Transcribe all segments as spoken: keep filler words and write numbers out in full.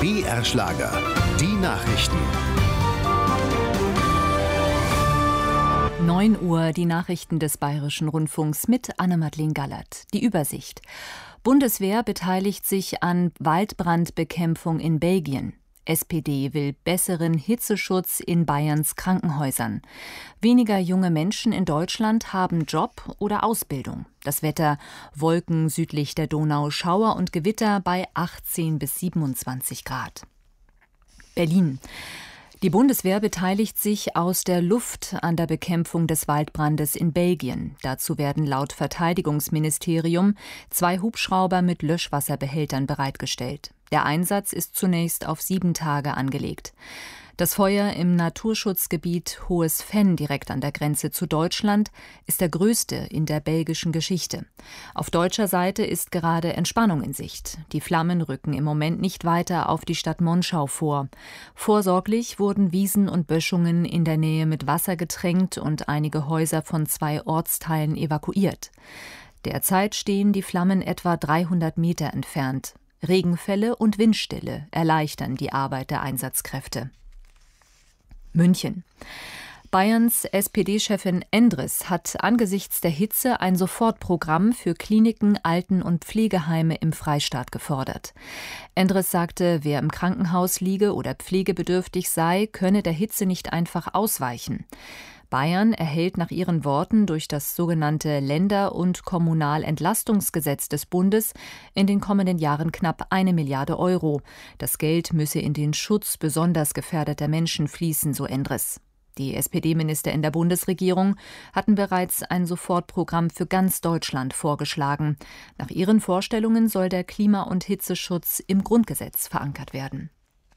B R-Schlager, die Nachrichten. neun Uhr, die Nachrichten des Bayerischen Rundfunks mit Anne-Madeleine Gallert. Die Übersicht. Bundeswehr beteiligt sich an Waldbrandbekämpfung in Belgien. S P D will besseren Hitzeschutz in Bayerns Krankenhäusern. Weniger junge Menschen in Deutschland haben Job oder Ausbildung. Das Wetter: Wolken südlich der Donau, Schauer und Gewitter bei achtzehn bis siebenundzwanzig Grad. Berlin. Die Bundeswehr beteiligt sich aus der Luft an der Bekämpfung des Waldbrandes in Belgien. Dazu werden laut Verteidigungsministerium zwei Hubschrauber mit Löschwasserbehältern bereitgestellt. Der Einsatz ist zunächst auf sieben Tage angelegt. Das Feuer im Naturschutzgebiet Hohes Venn direkt an der Grenze zu Deutschland ist der größte in der belgischen Geschichte. Auf deutscher Seite ist gerade Entspannung in Sicht. Die Flammen rücken im Moment nicht weiter auf die Stadt Monschau vor. Vorsorglich wurden Wiesen und Böschungen in der Nähe mit Wasser getränkt und einige Häuser von zwei Ortsteilen evakuiert. Derzeit stehen die Flammen etwa dreihundert Meter entfernt. Regenfälle und Windstille erleichtern die Arbeit der Einsatzkräfte. München. Bayerns S P D-Chefin Endres hat angesichts der Hitze ein Sofortprogramm für Kliniken, Alten- und Pflegeheime im Freistaat gefordert. Endres sagte, wer im Krankenhaus liege oder pflegebedürftig sei, könne der Hitze nicht einfach ausweichen. Bayern erhält nach ihren Worten durch das sogenannte Länder- und Kommunalentlastungsgesetz des Bundes in den kommenden Jahren knapp eine Milliarde Euro. Das Geld müsse in den Schutz besonders gefährdeter Menschen fließen, so Endres. Die S P D-Minister in der Bundesregierung hatten bereits ein Sofortprogramm für ganz Deutschland vorgeschlagen. Nach ihren Vorstellungen soll der Klima- und Hitzeschutz im Grundgesetz verankert werden.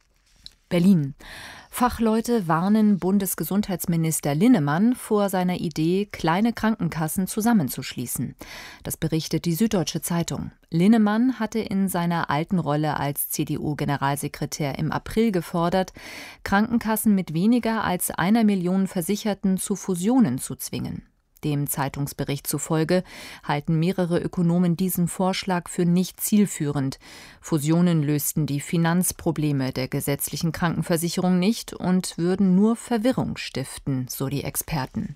Berlin. Fachleute warnen Bundesgesundheitsminister Linnemann vor seiner Idee, kleine Krankenkassen zusammenzuschließen. Das berichtet die Süddeutsche Zeitung. Linnemann hatte in seiner alten Rolle als C D U-Generalsekretär im April gefordert, Krankenkassen mit weniger als einer Million Versicherten zu Fusionen zu zwingen. Dem Zeitungsbericht zufolge halten mehrere Ökonomen diesen Vorschlag für nicht zielführend. Fusionen lösten die Finanzprobleme der gesetzlichen Krankenversicherung nicht und würden nur Verwirrung stiften, so die Experten.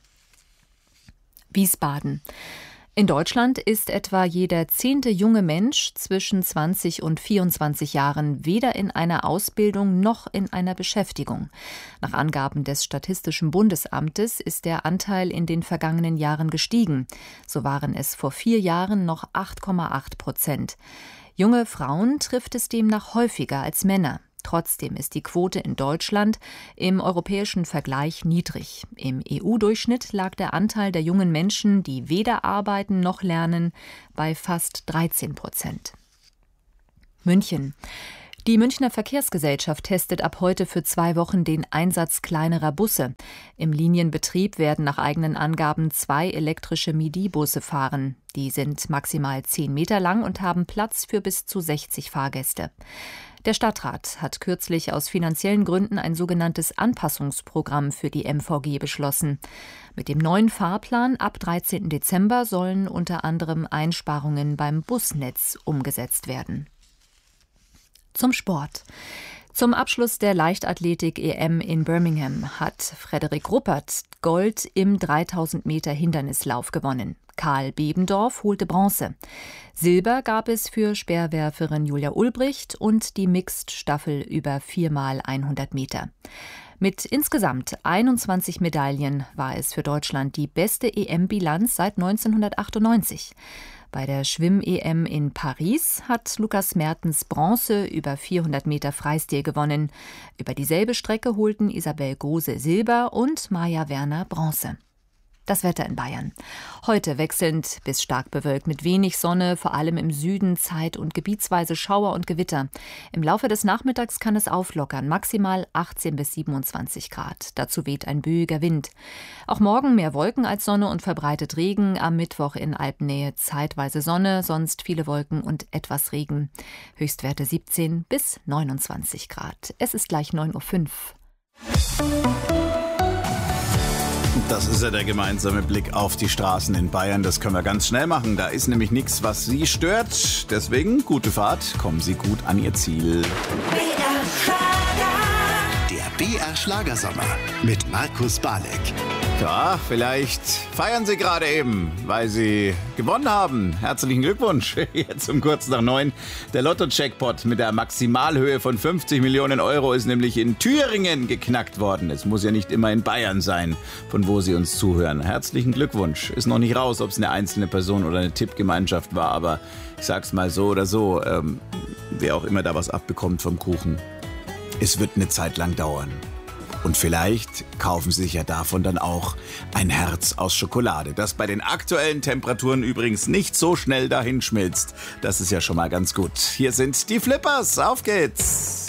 Wiesbaden. In Deutschland ist etwa jeder zehnte junge Mensch zwischen zwanzig und vierundzwanzig Jahren weder in einer Ausbildung noch in einer Beschäftigung. Nach Angaben des Statistischen Bundesamtes ist der Anteil in den vergangenen Jahren gestiegen. So waren es vor vier Jahren noch acht Komma acht Prozent. Junge Frauen trifft es demnach häufiger als Männer. Trotzdem ist die Quote in Deutschland im europäischen Vergleich niedrig. Im E U-Durchschnitt lag der Anteil der jungen Menschen, die weder arbeiten noch lernen, bei fast dreizehn Prozent. München. Die Münchner Verkehrsgesellschaft testet ab heute für zwei Wochen den Einsatz kleinerer Busse. Im Linienbetrieb werden nach eigenen Angaben zwei elektrische Midi-Busse fahren. Die sind maximal zehn Meter lang und haben Platz für bis zu sechzig Fahrgäste. Der Stadtrat hat kürzlich aus finanziellen Gründen ein sogenanntes Anpassungsprogramm für die M V G beschlossen. Mit dem neuen Fahrplan ab dreizehnten Dezember sollen unter anderem Einsparungen beim Busnetz umgesetzt werden. Zum Sport. Zum Abschluss der Leichtathletik-E M in Birmingham hat Frederik Ruppert Gold im dreitausend Meter Hindernislauf gewonnen. Karl Bebendorf holte Bronze. Silber gab es für Speerwerferin Julia Ulbricht und die Mixed-Staffel über vier mal hundert Meter. Mit insgesamt einundzwanzig Medaillen war es für Deutschland die beste E M-Bilanz seit neunzehnhundertachtundneunzig. Bei der Schwimm-E M in Paris hat Lukas Mertens Bronze über vierhundert Meter Freistil gewonnen. Über dieselbe Strecke holten Isabel Gose Silber und Maja Werner Bronze. Das Wetter in Bayern. Heute wechselnd bis stark bewölkt mit wenig Sonne, vor allem im Süden zeit- und gebietsweise Schauer und Gewitter. Im Laufe des Nachmittags kann es auflockern, maximal achtzehn bis siebenundzwanzig Grad. Dazu weht ein böiger Wind. Auch morgen mehr Wolken als Sonne und verbreitet Regen. Am Mittwoch in Alpennähe zeitweise Sonne, sonst viele Wolken und etwas Regen. Höchstwerte siebzehn bis neunundzwanzig Grad. Es ist gleich neun Uhr fünf. Das ist ja der gemeinsame Blick auf die Straßen in Bayern. Das können wir ganz schnell machen. Da ist nämlich nichts, was Sie stört. Deswegen gute Fahrt. Kommen Sie gut an Ihr Ziel. B R Der B R Schlagersommer mit Markus Balek. Ja, vielleicht feiern Sie gerade eben, weil Sie gewonnen haben. Herzlichen Glückwunsch. Jetzt um kurz nach neun. Der Lotto-Jackpot mit der Maximalhöhe von fünfzig Millionen Euro ist nämlich in Thüringen geknackt worden. Es muss ja nicht immer in Bayern sein, von wo Sie uns zuhören. Herzlichen Glückwunsch. Ist noch nicht raus, ob es eine einzelne Person oder eine Tippgemeinschaft war, aber ich sag's mal so oder so, ähm, wer auch immer da was abbekommt vom Kuchen. Es wird eine Zeit lang dauern. Und vielleicht kaufen Sie sich ja davon dann auch ein Herz aus Schokolade, das bei den aktuellen Temperaturen übrigens nicht so schnell dahin schmilzt. Das ist ja schon mal ganz gut. Hier sind die Flippers. Auf geht's!